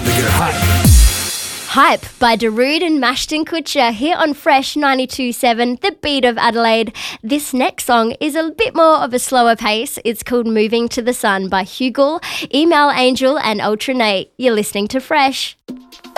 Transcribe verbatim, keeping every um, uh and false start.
Make it hype. Hype by Darude and Mashton Kutcher here on Fresh ninety-two point seven, the beat of Adelaide. This next song is a bit more of a slower pace. It's called Moving to the Sun by Hugel, Email Angel and Ultra Nate. You're listening to Fresh.